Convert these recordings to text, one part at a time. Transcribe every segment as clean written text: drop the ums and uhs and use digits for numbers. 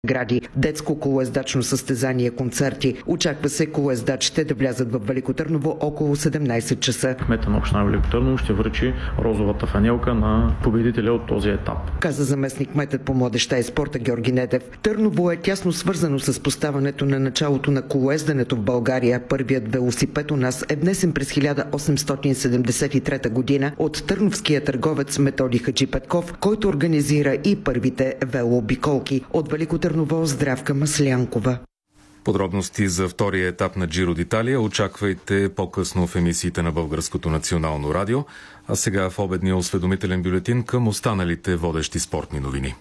гради, детско колоездачно състезание, концерти. Очаква се колоездачите да влязат в Велико Търново около 17 часа. Кметът на община Велико Търново ще връчи розовата фанелка на победителя от този етап. Каза заместник кметът по младежта и спорта Георги Недев. Търново е тясно свързано с поставането на началото на колоезденето в България. Първият велосипед у нас е внесен през 1873 година от търновския търговец Методи Хаджи Петков, който организира и първите велообиколки. От Велико Търново Здравка Маслянкова. Подробности за втория етап на Джиро д'Италия очаквайте по-късно в емисиите на Българското национално радио, а сега в обедния осведомителен бюлетин към останалите водещи спортни новини.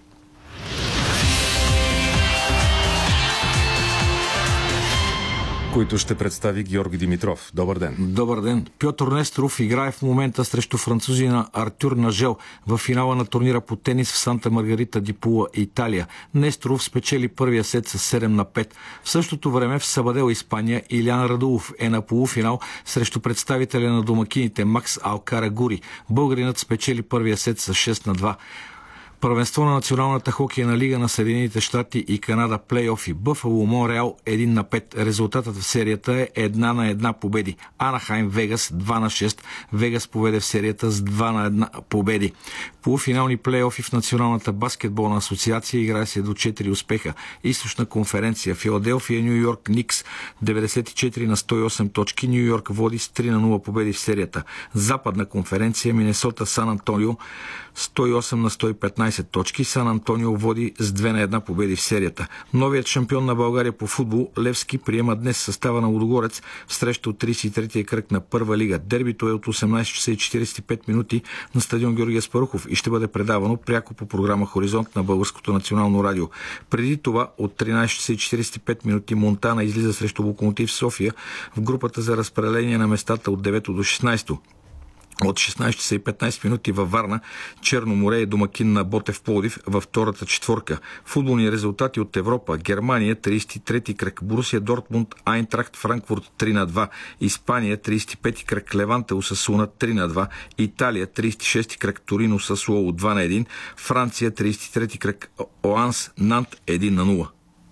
Които ще представи Георги Димитров. Добър ден. Добър ден. Пьотър Несторов играе в момента срещу французина Артюр Нажел в финала на турнира по тенис в Санта Маргарита ди Пула, Италия. Несторов спечели първия сет с 7-5. В същото време в Сабадел, Испания, Илян Радулов е на полуфинал срещу представителя на домакините Макс Алкарагури. Българинът спечели първия сет с 6-2. Първенство на Националната хокейна лига на Съединените щати и Канада плейофи. Бъфало Монреал 1-5. Резултатът в серията е 1-1 победи. Анахайм Вегас 2-6. Вегас поведе в серията с 2-1 победи. Полуфинални плейофи в Националната баскетболна асоциация играе се до 4 успеха. Източна конференция Филаделфия, Ню Йорк, Никс 94-108 точки. Ню Йорк води с 3-0 победи в серията. Западна конференция Минесота, Сан Антонио 108-115 точки. Сан Антонио води с 2-1 победи в серията. Новият шампион на България по футбол Левски приема днес състава на Лудогорец в среща от 33-я кръг на Първа лига. Дербито е от 18 часа и 45 минути на стадион Георги Аспарухов и ще бъде предавано пряко по програма Хоризонт на Българското национално радио. Преди това от 13 часа и 45 минути Монтана излиза срещу Локомотив София в групата за разпределение на местата от 9 до 16. От 16 часа и 15 минути във Варна Черно море е домакин на Ботев Пловдив във втората четворка. Футболни резултати от Европа. Германия 33-ти кръг, Борусия Дортмунд, Айнтрахт Франкфурт 3-2. Испания 35-ти кръг, Леванте Осасуна 3-2. Италия 36-ти кръг, Торино Сасуоло 2-1. Франция 33-ти кръг, Оанс Нант 1-0.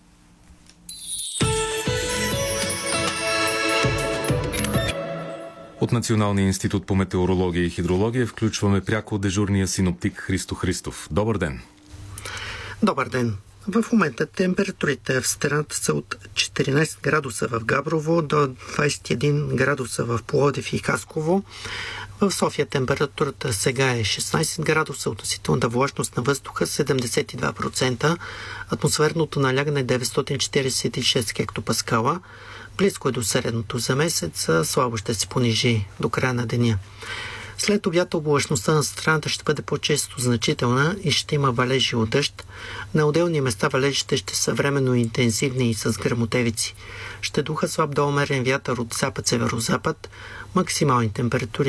От Националния институт по метеорология и хидрология включваме пряко дежурния синоптик Христо Христов. Добър ден! Добър ден! В момента температурите в страната са от 14 градуса в Габрово до 21 градуса в Пловдив и Хасково. В София температурата сега е 16 градуса, относителната влажност на въздуха 72%, атмосферното налягане 946 хектопаскала. Близко е до средното за месец, слабо ще се понижи до края на деня. След обяд облачността на страната ще бъде по-често значителна и ще има валежи от дъжд. На отделни места валежите ще са временно интензивни и с гръмотевици. Ще духа слаб до умерен вятър от запад-северозапад, максимални температури